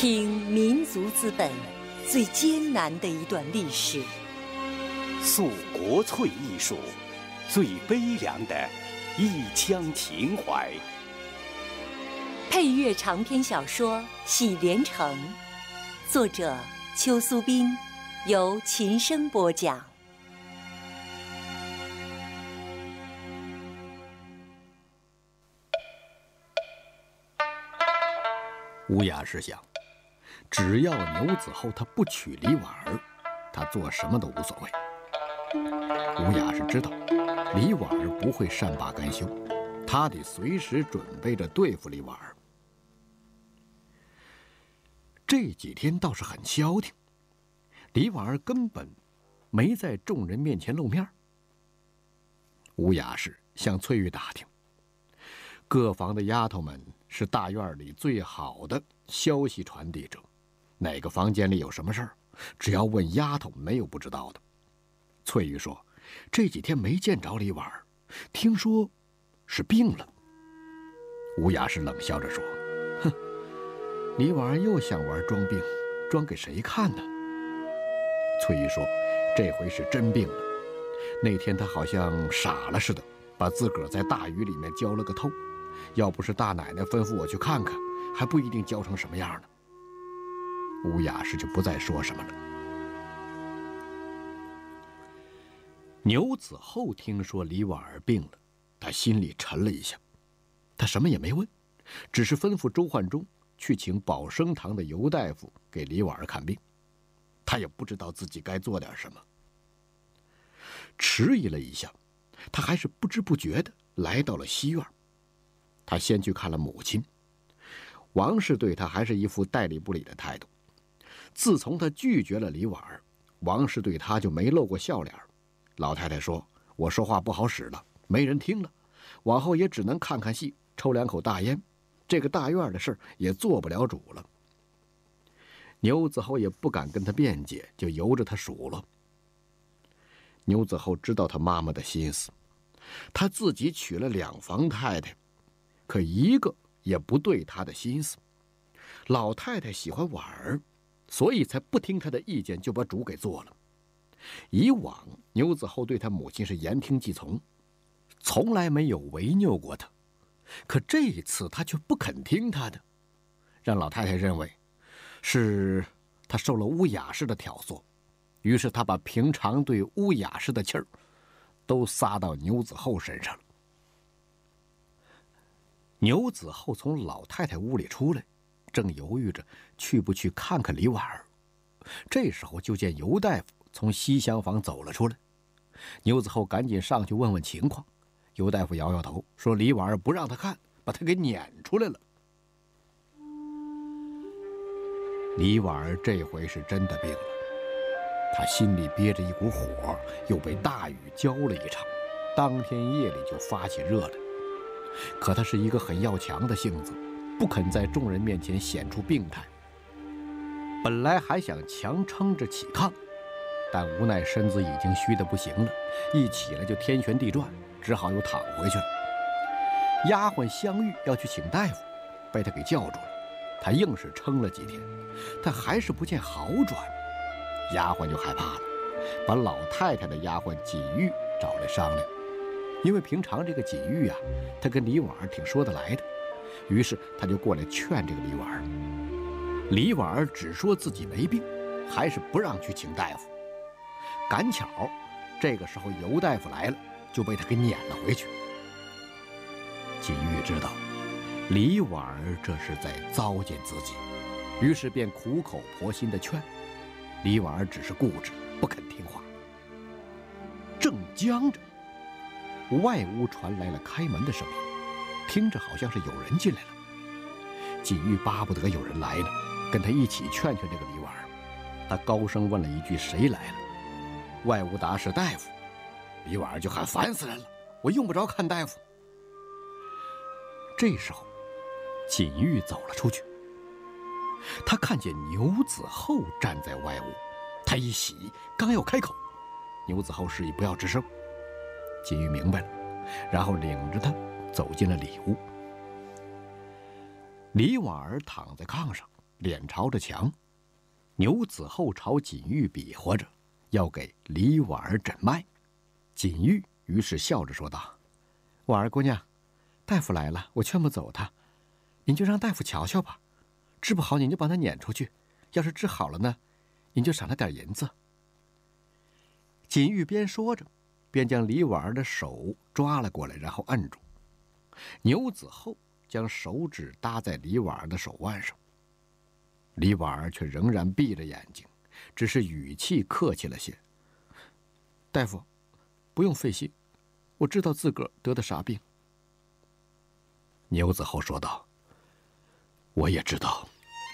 听民族资本最艰难的一段历史， 诉国粹艺术最悲凉的一腔情怀。 配乐长篇小说《喜连城》，作者邱苏斌，由琴声播讲。 乌雅是想，只要牛子厚他不娶李婉儿，他做什么都无所谓。乌雅是知道李婉儿不会善罢甘休，他得随时准备着对付李婉儿。这几天倒是很消停，李婉儿根本没在众人面前露面。乌雅是向翠玉打听，各房的丫头们是大院里最好的消息传递者，哪个房间里有什么事儿，只要问丫头，没有不知道的。翠玉说，这几天没见着李婉儿，听说是病了。乌雅是冷笑着说，哼，李婉儿又想玩装病，装给谁看呢？翠玉说，这回是真病了，那天她好像傻了似的，把自个儿在大雨里面浇了个透，要不是大奶奶吩咐我去看看，还不一定浇成什么样呢。乌雅是就不再说什么了。牛子厚听说李婉儿病了，他心里沉了一下，他什么也没问，只是吩咐周焕忠去请保生堂的尤大夫给李婉儿看病。他也不知道自己该做点什么，迟疑了一下，他还是不知不觉地来到了西院。他先去看了母亲，王氏对他还是一副代理不理的态度。自从他拒绝了李婉儿，王氏对他就没露过笑脸。老太太说，我说话不好使了，没人听了，往后也只能看看戏，抽2口大烟，这个大院的事也做不了主了。牛子厚也不敢跟他辩解，就由着他数落。牛子厚知道他妈妈的心思，他自己娶了2房太太，可一个也不对他的心思。老太太喜欢婉儿，所以才不听他的意见就把主给做了。以往牛子厚对他母亲是言听计从，从来没有违拗过他，可这一次他却不肯听他的，让老太太认为是他受了乌雅氏的挑唆，于是他把平常对乌雅氏的气儿都撒到牛子厚身上了。牛子厚从老太太屋里出来，正犹豫着去不去看看李婉儿，这时候就见尤大夫从西厢房走了出来。牛子厚赶紧上去问问情况，尤大夫摇摇头说，李婉儿不让他看，把他给撵出来了。李婉儿这回是真的病了，他心里憋着一股火，又被大雨浇了一场，当天夜里就发起热来。可他是一个很要强的性子，不肯在众人面前显出病态。本来还想强撑着起炕，但无奈身子已经虚得不行了，一起来就天旋地转，只好又躺回去了。丫鬟香玉要去请大夫，被他给叫住了。他硬是撑了几天，但还是不见好转。丫鬟就害怕了，把老太太的丫鬟锦玉找来商量。因为平常这个锦玉啊，她跟李婉儿挺说得来的，于是他就过来劝这个李婉儿。李婉儿只说自己没病，还是不让去请大夫。赶巧这个时候尤大夫来了，就被他给撵了回去。锦玉知道李婉儿这是在糟践自己，于是便苦口婆心地劝。李婉儿只是固执不肯听话。正僵着，外屋传来了开门的声音，听着好像是有人进来了。锦玉巴不得有人来呢，跟他一起劝劝这个李婉儿。他高声问了一句，谁来了？外屋答是大夫。李婉儿就喊，烦死人了，我用不着看大夫。这时候锦玉走了出去，他看见牛子厚站在外屋，他一喜，刚要开口，牛子厚示意不要吱声。锦玉明白了，然后领着他走进了里屋。李婉儿躺在炕上， 脸朝着墙。牛子厚朝锦玉比划着，要给李婉儿诊脉。锦玉于是笑着说道：“婉儿姑娘，大夫来了，我劝不走他，您就让大夫瞧瞧吧。治不好您就把他撵出去，要是治好了呢，您就赏他点银子。”锦玉边说着，便将李婉儿的手抓了过来，然后摁住。牛子厚将手指搭在李婉儿的手腕上，李婉儿却仍然闭着眼睛，只是语气客气了些：“大夫，不用费心，我知道自个儿得的啥病。”牛子厚说道：“我也知道。”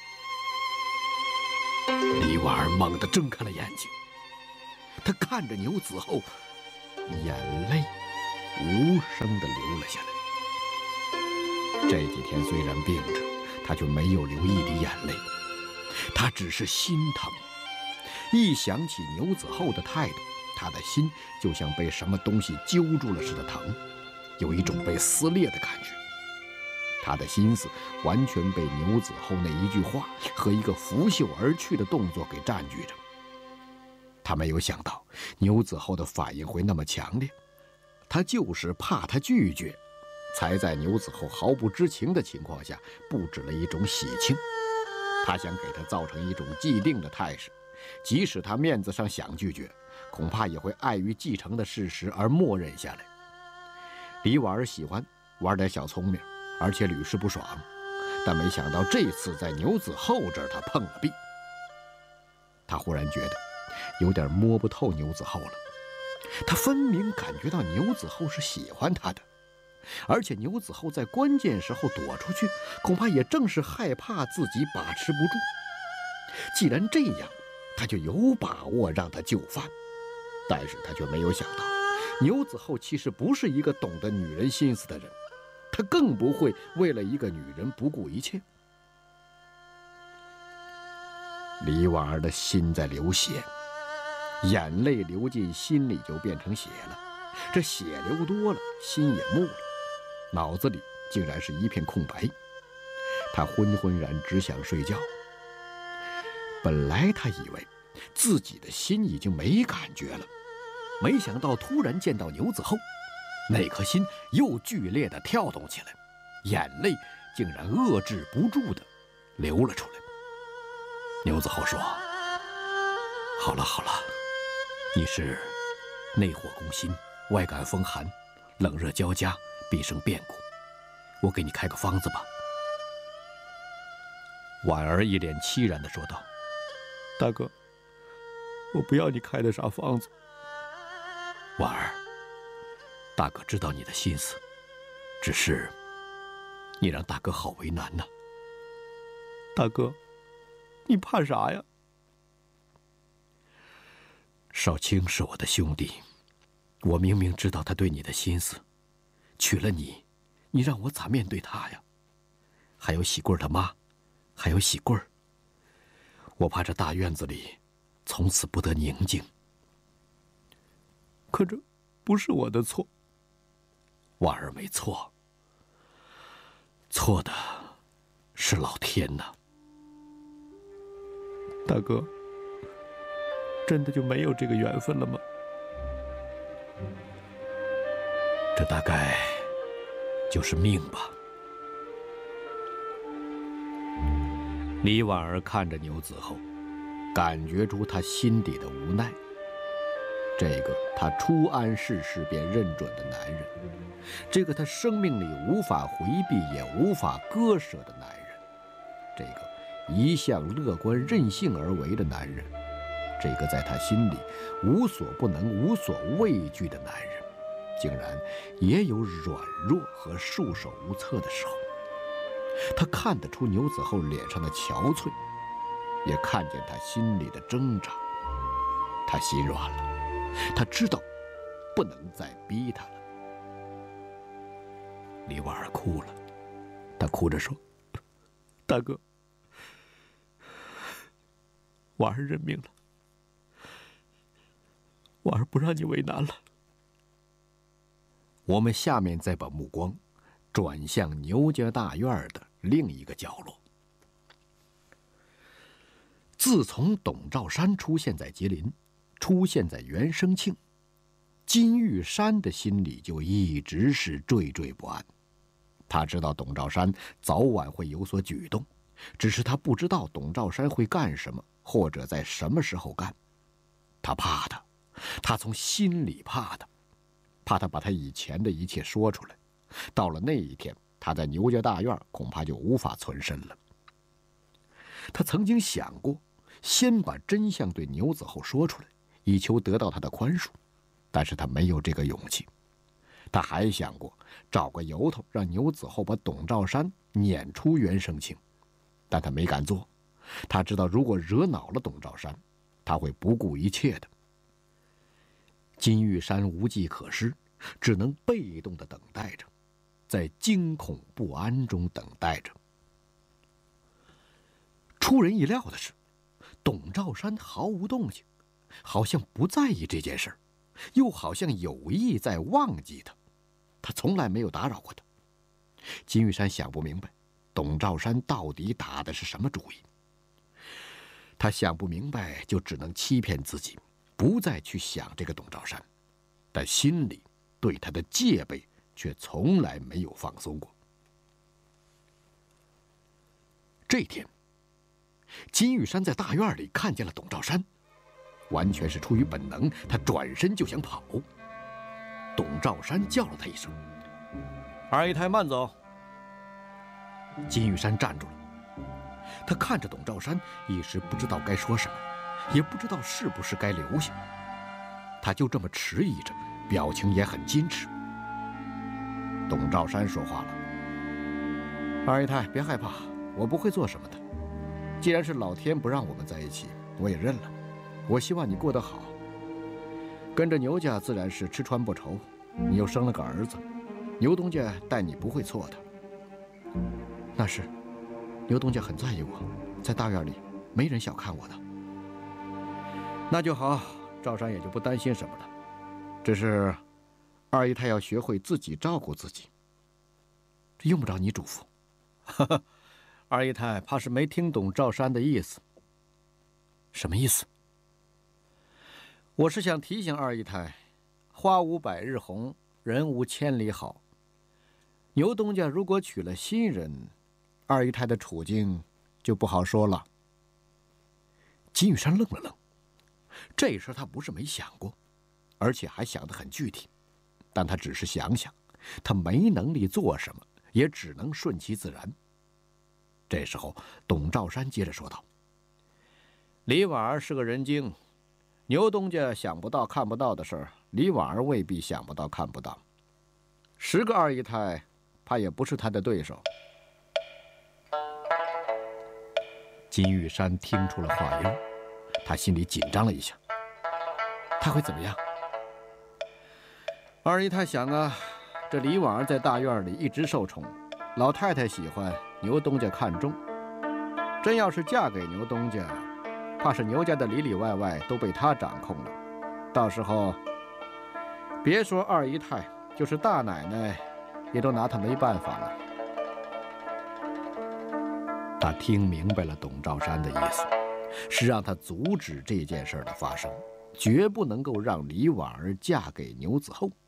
李婉儿猛地睁开了眼睛，她看着牛子厚，眼泪无声地流了下来。这几天虽然病着，她却没有流一滴眼泪，她只是心疼。一想起牛子厚的态度，她的心就像被什么东西揪住了似的疼，有一种被撕裂的感觉。她的心思完全被牛子厚那一句话和一个拂袖而去的动作给占据着。她没有想到牛子厚的反应会那么强烈，她就是怕他拒绝，才在牛子厚毫不知情的情况下布置了一种喜庆。他想给他造成一种既定的态势，即使他面子上想拒绝，恐怕也会碍于继承的事实而默认下来。李婉儿喜欢玩点小聪明，而且屡试不爽，但没想到这次在牛子厚这儿他碰了壁。他忽然觉得有点摸不透牛子厚了，他分明感觉到牛子厚是喜欢他的，而且牛子厚在关键时候躲出去，恐怕也正是害怕自己把持不住。既然这样，他就有把握让他就范。但是他却没有想到，牛子厚其实不是一个懂得女人心思的人，他更不会为了一个女人不顾一切。李婉儿的心在流血，眼泪流进心里就变成血了，这血流多了，心也木了，脑子里竟然是一片空白。他昏昏然只想睡觉。本来他以为自己的心已经没感觉了，没想到突然见到牛子厚，那颗心又剧烈地跳动起来，眼泪竟然遏制不住地流了出来。牛子厚说：“好了好了，你是内火攻心，外感风寒，冷热交加，必生变故。我给你开个方子吧。”婉儿一脸凄然地说道：“大哥，我不要你开的啥方子。”婉儿，大哥知道你的心思，只是你让大哥好为难呐。大哥，你怕啥呀？少卿是我的兄弟，我明明知道他对你的心思，娶了你，你让我咋面对他呀？还有喜贵儿他妈，还有喜贵儿，我怕这大院子里从此不得宁静。可这不是我的错。婉儿没错，错的是老天呐。大哥，真的就没有这个缘分了吗？这大概就是命吧。李婉儿看着牛子厚，感觉出他心底的无奈。这个他初谙世事便认准的男人，这个他生命里无法回避也无法割舍的男人，这个一向乐观任性而为的男人，这个在他心里无所不能无所畏惧的男人，竟然也有软弱和束手无策的时候。他看得出牛子厚脸上的憔悴，也看见他心里的挣扎。他心软了，他知道不能再逼他了。李婉儿哭了，她哭着说：“大哥，婉儿认命了，婉儿不让你为难了。”我们下面再把目光转向牛家大院的另一个角落。 自从董兆山出现在吉林，出现在袁生庆，金玉山的心里就一直是惴惴不安。他知道董兆山早晚会有所举动，只是他不知道董兆山会干什么，或者在什么时候干。他怕他，他从心里怕他，怕他把他以前的一切说出来。到了那一天，他在牛家大院恐怕就无法存身了。他曾经想过，先把真相对牛子厚说出来，以求得到他的宽恕，但是他没有这个勇气。他还想过找个由头让牛子厚把董兆山撵出袁生庆，但他没敢做。他知道如果惹恼了董兆山，他会不顾一切的。金玉山无计可施，只能被动地等待着，在惊恐不安中等待着。出人意料的是，董兆山毫无动静，好像不在意这件事儿，又好像有意在忘记他。他从来没有打扰过他。金玉山想不明白，董兆山到底打的是什么主意。他想不明白，就只能欺骗自己，不再去想这个董兆山，但心里对他的戒备却从来没有放松过。这天，金玉山在大院里看见了董兆山，完全是出于本能，他转身就想跑。董兆山叫了他一声：“ 二姨太慢走。” 金玉山站住了，他看着董兆山，一时不知道该说什么，也不知道是不是该留下。他就这么迟疑着，表情也很矜持。董兆山说话了：“二姨太，别害怕，我不会做什么的。既然是老天不让我们在一起，我也认了。我希望你过得好。跟着牛家自然是吃穿不愁，你又生了个儿子，牛东家待你不会错的。那是，牛东家很在意我，在大院里没人小看我的。那就好，赵山也就不担心什么了。只是，二姨太要学会自己照顾自己。这用不着你嘱咐。 哈哈，二姨太怕是没听懂赵山的意思。 什么意思？ 我是想提醒二姨太，花无百日红，人无千里好。牛东家如果娶了新人，二姨太的处境就不好说了。 金玉山愣了愣，这事他不是没想过，而且还想得很具体，但他只是想想，他没能力做什么，也只能顺其自然。这时候，董兆山接着说道：“ 李婉儿是个人精，牛东家想不到看不到的事儿，李婉儿未必想不到看不到。10个二姨太，怕也不是他的对手。” 金玉山听出了话音，他心里紧张了一下。他会怎么样？ 二姨太想啊，这李婉儿在大院里一直受宠，老太太喜欢，牛东家看中。真要是嫁给牛东家，怕是牛家的里里外外都被他掌控了。到时候，别说二姨太，就是大奶奶，也都拿他没办法了。 他听明白了董兆山的意思，是让他阻止这件事的发生，绝不能够让李婉儿嫁给牛子厚。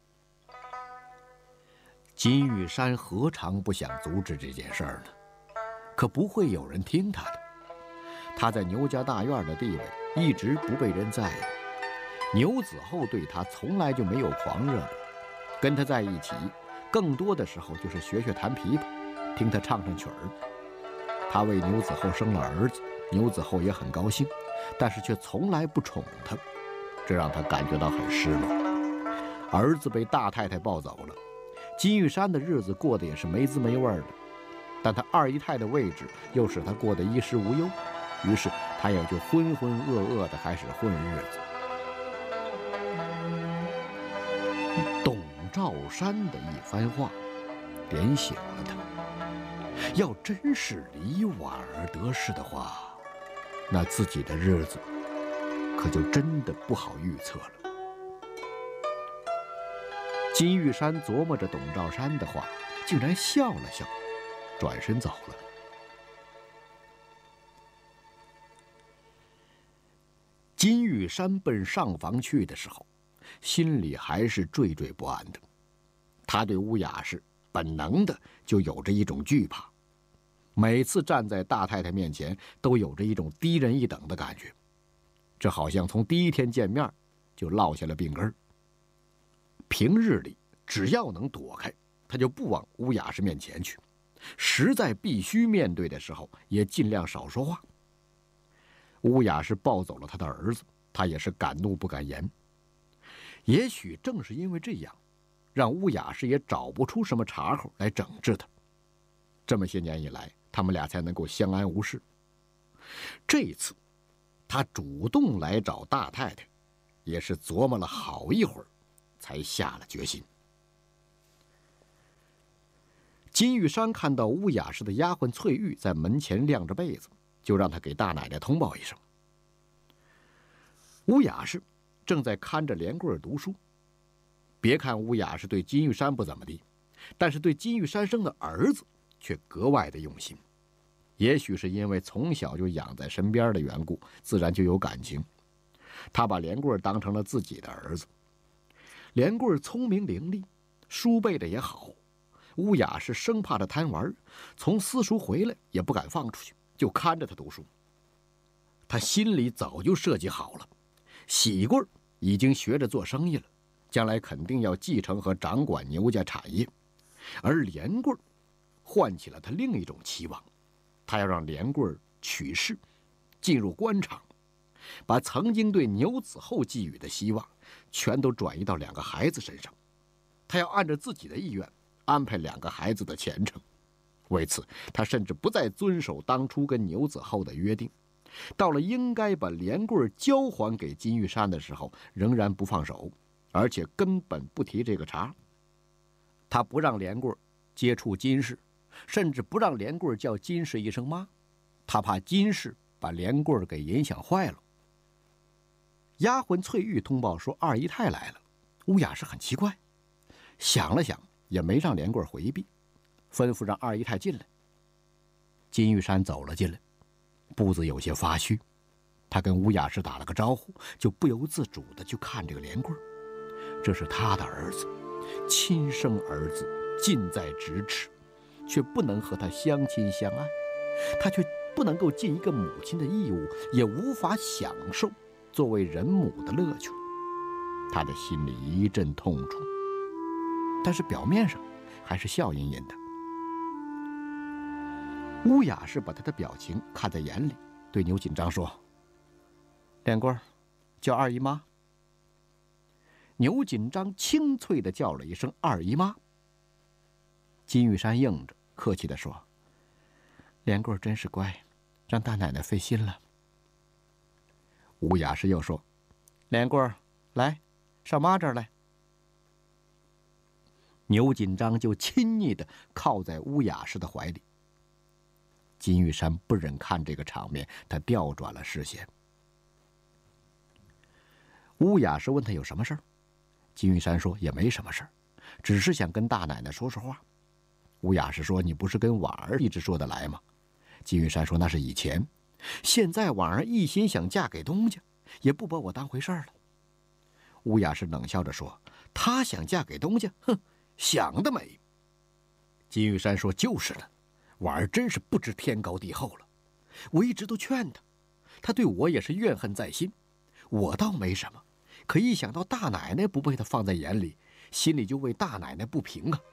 金玉山何尝不想阻止这件事呢？可不会有人听他的。他在牛家大院的地位一直不被人在意，牛子厚对他从来就没有狂热过，跟他在一起，更多的时候就是学学弹琵琶，听他唱唱曲儿。他为牛子厚生了儿子，牛子厚也很高兴，但是却从来不宠他，这让他感觉到很失落。儿子被大太太抱走了，金玉山的日子过得也是没滋没味的，但他二姨太的位置又使他过得衣食无忧，于是他也就浑浑噩噩地开始混日子。董兆山的一番话点醒了他，要真是李婉儿得势的话，那自己的日子可就真的不好预测了。金玉山琢磨着董兆山的话，竟然笑了笑，转身走了。 金玉山奔上房去的时候，心里还是惴惴不安的。他对乌雅氏本能的就有着一种惧怕，每次站在大太太面前，都有着一种低人一等的感觉。这好像从第一天见面就落下了病根儿。平日里只要能躲开，他就不往乌雅氏面前去；实在必须面对的时候，也尽量少说话。乌雅氏抱走了他的儿子，他也是敢怒不敢言。也许正是因为这样，让乌雅氏也找不出什么茬口来整治他。这么些年以来，他们俩才能够相安无事。这一次，他主动来找大太太，也是琢磨了好一会儿，才下了决心。金玉山看到乌雅氏的丫鬟翠玉在门前晾着被子，就让他给大奶奶通报一声。乌雅氏正在看着连贵儿读书。别看乌雅氏对金玉山不怎么地，但是对金玉山生的儿子却格外的用心。也许是因为从小就养在身边的缘故，自然就有感情。他把连贵儿当成了自己的儿子。连贵儿聪明伶俐，书背的也好。乌雅氏生怕他贪玩，从私塾回来也不敢放出去，就看着他读书。他心里早就设计好了，喜贵儿已经学着做生意了，将来肯定要继承和掌管牛家产业，而连贵儿唤起了他另一种期望，他要让连贵儿取士，进入官场，把曾经对牛子厚寄予的希望全都转移到2个孩子身上。他要按照自己的意愿安排2个孩子的前程。为此，他甚至不再遵守当初跟牛子厚的约定，到了应该把连贵儿交还给金玉山的时候，仍然不放手，而且根本不提这个茬。他不让连贵儿接触金氏，甚至不让连贵儿叫金氏一声妈，他怕金氏把连贵儿给影响坏了。丫鬟翠玉通报说二姨太来了，乌雅氏很奇怪，想了想也没让连贵儿回避，吩咐让二姨太进来。金玉山走了进来，步子有些发虚，他跟乌雅氏打了个招呼，就不由自主地去看这个连贵儿。这是他的儿子，亲生儿子，近在咫尺，却不能和他相亲相爱，他却不能够尽一个母亲的义务，也无法享受作为人母的乐趣。他的心里一阵痛楚，但是表面上还是笑吟吟的。乌雅氏把他的表情看在眼里，对牛锦章说：“连贵儿，叫二姨妈。”牛锦章清脆地叫了一声“二姨妈”。金玉山应着，客气地说：“连贵儿真是乖，让大奶奶费心了。”乌雅氏又说：“连贵儿，来，上妈这儿来。”牛锦章就亲昵地靠在乌雅氏的怀里。金玉山不忍看这个场面，他调转了视线。乌雅氏问他有什么事儿，金玉山说也没什么事儿，只是想跟大奶奶说说话。乌雅氏说：“你不是跟婉儿一直说得来吗？”金玉山说：“那是以前，现在婉儿一心想嫁给东家，也不把我当回事儿了。”乌雅氏冷笑着说：“她想嫁给东家，哼，想得美。”金玉山说：“就是了，婉儿真是不知天高地厚了。我一直都劝她，她对我也是怨恨在心。我倒没什么，可一想到大奶奶不被她放在眼里，心里就为大奶奶不平啊。”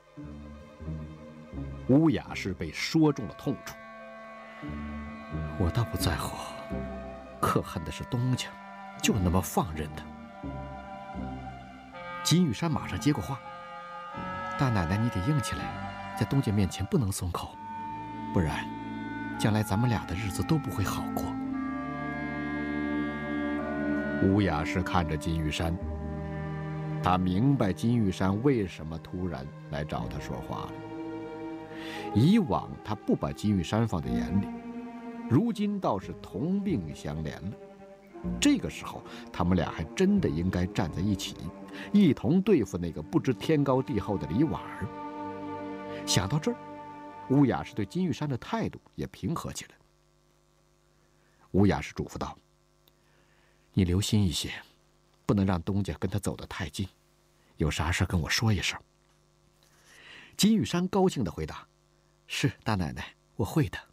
乌雅氏被说中了痛处。我倒不在乎，可恨的是东家就那么放任他。金玉山马上接过话：“大奶奶，你得硬起来，在东家面前不能松口，不然将来咱们俩的日子都不会好过。”乌雅氏看着金玉山，他明白金玉山为什么突然来找他说话了。以往他不把金玉山放在眼里，如今倒是同病相怜了。这个时候，他们俩还真的应该站在一起，一同对付那个不知天高地厚的李婉儿。想到这儿，乌雅氏对金玉山的态度也平和起来。乌雅氏嘱咐道：“ 你留心一些，不能让东家跟他走得太近，有啥事跟我说一声。”金玉山高兴地回答：“是，大奶奶，我会的。”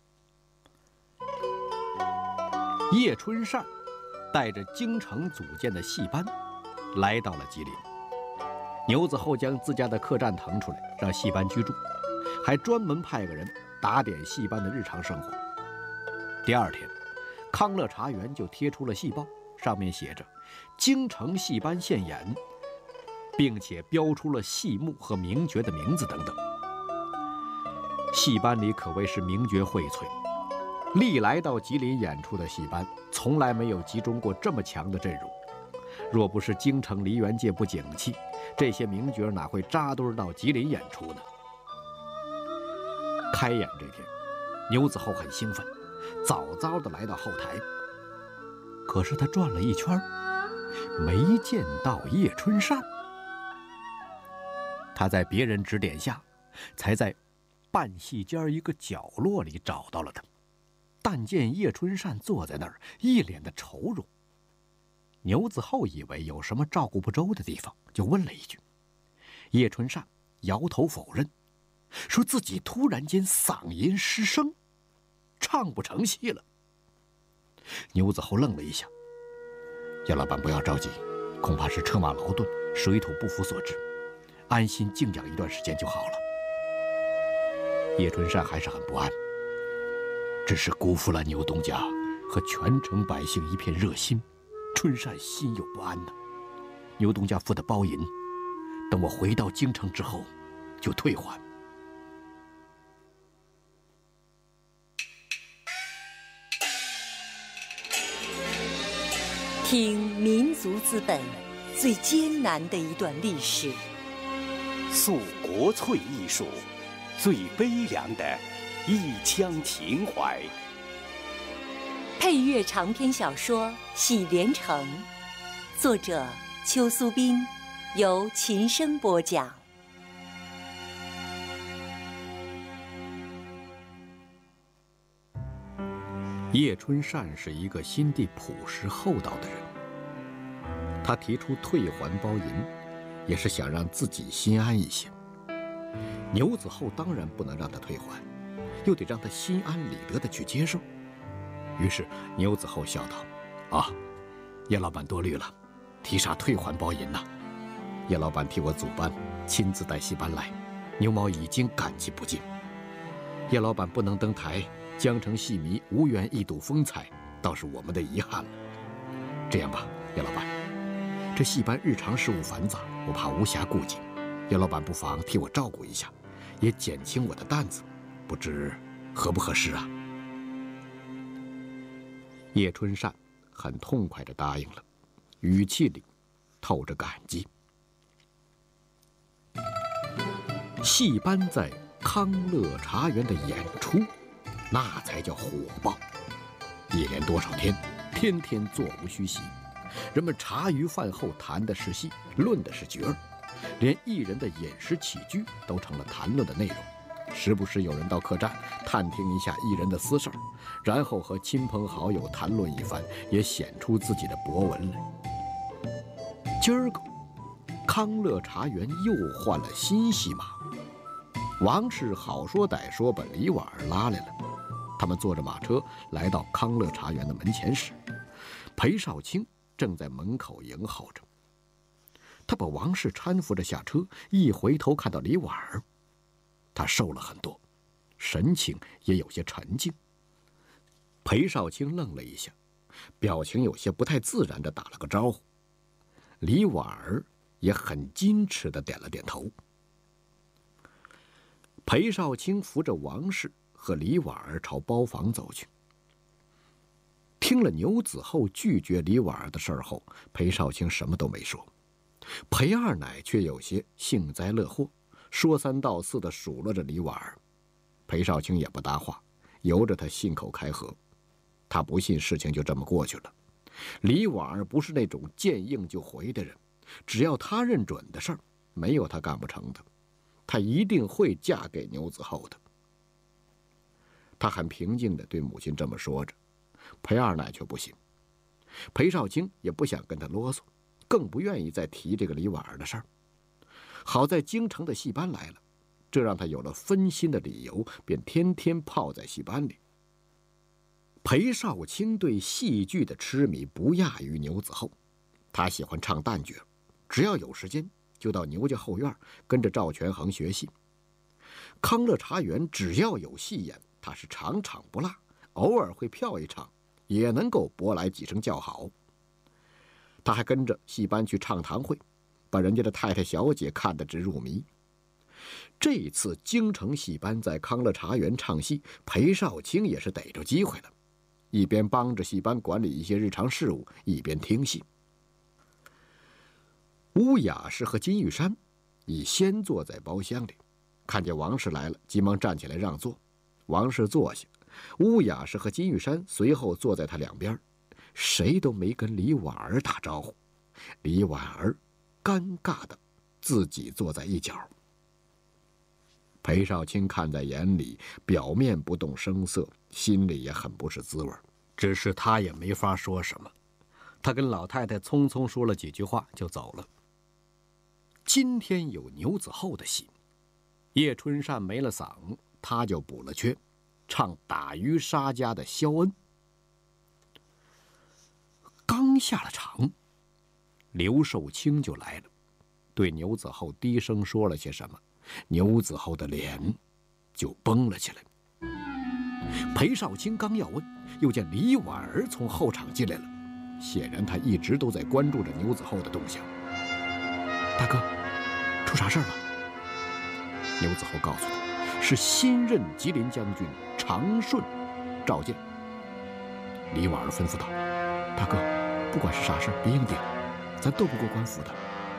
叶春善带着京城组建的戏班，来到了吉林。牛子厚将自家的客栈腾出来，让戏班居住，还专门派个人打点戏班的日常生活。第二天，康乐茶园就贴出了戏报，上面写着“京城戏班现演”，并且标出了戏目和名角的名字等等。戏班里可谓是名角荟萃，历来到吉林演出的戏班，从来没有集中过这么强的阵容。若不是京城梨园界不景气，这些名角哪会扎堆到吉林演出呢？开演这天，牛子厚很兴奋，早早地来到后台。可是他转了一圈，没见到叶春善。他在别人指点下，才在半戏间一个角落里找到了他。但见叶春善坐在那儿，一脸的愁容。牛子厚以为有什么照顾不周的地方，就问了一句。叶春善摇头否认，说自己突然间嗓音失声，唱不成戏了。牛子厚愣了一下：“叶老板不要着急，恐怕是车马劳顿、水土不服所致，安心静养一段时间就好了。”叶春善还是很不安，只是辜负了牛东家和全城百姓一片热心，春善心有不安呢。牛东家付的包银，等我回到京城之后就退还。 听民族资本最艰难的一段历史， 诉国粹艺术最悲凉的一腔情怀。 配乐长篇小说《喜连城》，作者邱苏斌，由琴声播讲。 叶春善是一个心地朴实厚道的人，他提出退还包银，也是想让自己心安一些。牛子厚当然不能让他退还，又得让他心安理得地去接受。于是牛子厚笑道：“啊，叶老板多虑了，提啥退还包银呢？叶老板替我组班，亲自带戏班来，牛毛已经感激不尽。叶老板不能登台，江城戏迷无缘一睹风采，倒是我们的遗憾了。这样吧，叶老板，这戏班日常事务繁杂，我怕无暇顾及，叶老板不妨替我照顾一下，也减轻我的担子，不知合不合适啊？”叶春善很痛快地答应了，语气里透着感激。戏班在康乐茶园的演出，那才叫火爆。一连多少天，天天座无虚席，人们茶余饭后谈的是戏，论的是角儿，连艺人的饮食起居都成了谈论的内容。时不时有人到客栈探听一下艺人的私事儿，然后和亲朋好友谈论一番，也显出自己的博闻来。今儿个康乐茶园又换了新戏码，王氏好说歹说把李婉儿拉来了。他们坐着马车来到康乐茶园的门前时，裴少卿正在门口迎候着。他把王氏搀扶着下车，一回头看到李婉儿，他瘦了很多，神情也有些沉静。裴少卿愣了一下，表情有些不太自然地打了个招呼。李婉儿也很矜持地点了点头。裴少卿扶着王氏和李婉儿朝包房走去。听了牛子厚拒绝李婉儿的事儿后，裴少卿什么都没说。裴二奶却有些幸灾乐祸，说三道四地数落着李婉儿。裴少卿也不搭话，由着他信口开河。他不信事情就这么过去了。李婉儿不是那种见应就回的人，只要他认准的事儿，没有他干不成的。她一定会嫁给牛子厚的。他很平静地对母亲这么说着，裴二奶却不信。 裴少卿也不想跟他啰嗦，更不愿意再提这个李婉儿的事儿。好在京城的戏班来了，这让他有了分心的理由，便天天泡在戏班里。裴少卿对戏剧的痴迷不亚于牛子厚，他喜欢唱旦角，只要有时间就到牛家后院跟着赵全恒学戏。康乐茶园只要有戏演，他是场场不落，偶尔会票一场，也能够博来几声叫好。他还跟着戏班去唱堂会，把人家的太太小姐看得直入迷。这一次京城戏班在康乐茶园唱戏，裴少卿也是逮着机会了，一边帮着戏班管理一些日常事务，一边听戏。乌雅氏和金玉山已先坐在包厢里，看见王氏来了，急忙站起来让座。王氏坐下，乌雅氏和金玉山随后坐在他两边，谁都没跟李婉儿打招呼。李婉儿尴尬的自己坐在一角。裴少卿看在眼里，表面不动声色，心里也很不是滋味，只是他也没法说什么。他跟老太太匆匆说了几句话就走了。今天有牛子厚的戏，叶春善没了嗓，他就补了缺，唱打渔杀家的萧恩。刚下了场，刘寿卿就来了，对牛子厚低声说了些什么，牛子厚的脸就绷了起来。裴少卿刚要问，又见李婉儿从后场进来了，显然他一直都在关注着牛子厚的动向。大哥，出啥事儿了？牛子厚告诉他，是新任吉林将军长顺召见。李婉儿吩咐道：“大哥，不管是啥事儿，别应顶，咱斗不过官府的。”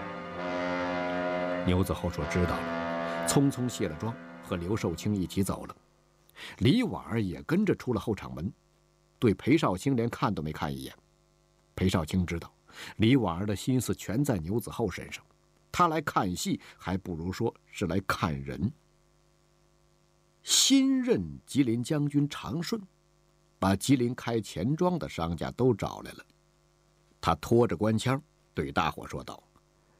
牛子厚说知道了，匆匆卸了妆，和刘寿卿一起走了。李婉儿也跟着出了后场门，对裴少卿连看都没看一眼。裴少卿知道李婉儿的心思全在牛子厚身上，他来看戏还不如说是来看人。新任吉林将军长顺把吉林开钱庄的商家都找来了，他拖着官腔对大伙说道：“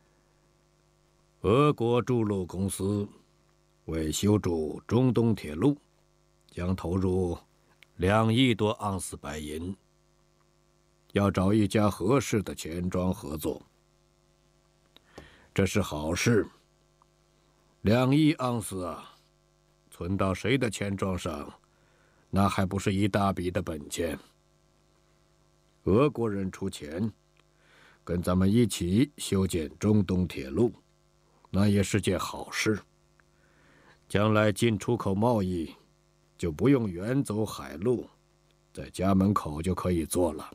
俄国筑路公司为修筑中东铁路，将投入2亿多盎司白银，要找一家合适的钱庄合作。这是好事。2亿盎司啊，存到谁的钱庄上，那还不是一大笔的本钱。俄国人出钱，跟咱们一起修建中东铁路，那也是件好事。将来进出口贸易就不用远走海路，在家门口就可以做了。”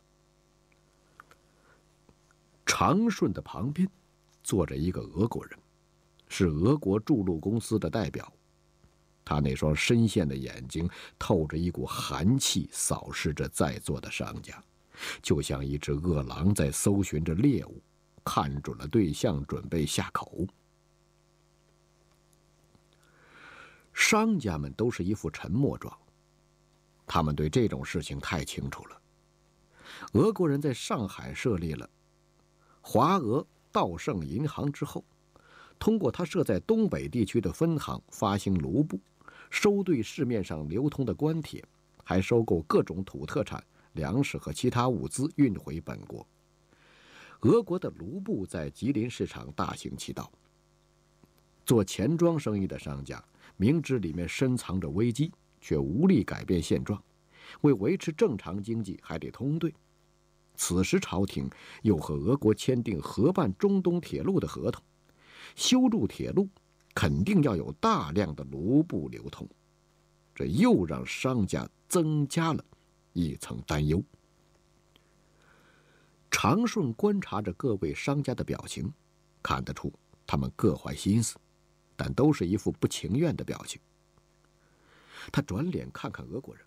长顺的旁边坐着一个俄国人，是俄国筑路公司的代表。他那双深陷的眼睛透着一股寒气，扫视着在座的商家，就像一只饿狼在搜寻着猎物，看准了对象，准备下口。商家们都是一副沉默状，他们对这种事情太清楚了。俄国人在上海设立了华俄道盛银行之后，通过他设在东北地区的分行发行卢布，收兑市面上流通的官铁，还收购各种土特产、粮食和其他物资运回本国。俄国的卢布在吉林市场大行其道。做钱庄生意的商家明知里面深藏着危机，却无力改变现状，为维持正常经济还得通兑。此时朝廷又和俄国签订合办中东铁路的合同，修筑铁路肯定要有大量的卢布流通，这又让商家增加了一层担忧。长顺观察着各位商家的表情，看得出他们各怀心思，但都是一副不情愿的表情。他转脸看看俄国人，